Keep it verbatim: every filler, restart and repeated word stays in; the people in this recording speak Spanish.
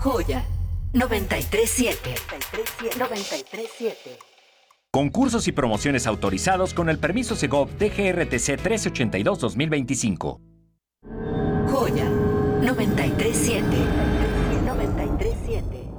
Joya noventa y tres siete. noventa y tres siete. Concursos y promociones autorizados con el permiso Segov D G R T C trescientos ochenta y dos dos mil veinticinco. Joya noventa y tres siete. noventa y tres siete.